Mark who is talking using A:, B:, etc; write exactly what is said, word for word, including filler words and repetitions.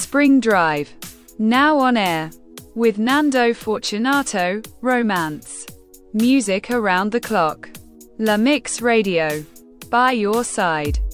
A: Spring Drive. Now on air. With Nando Fortunato, Romance. Music around the clock. La Mix Radio. By your side.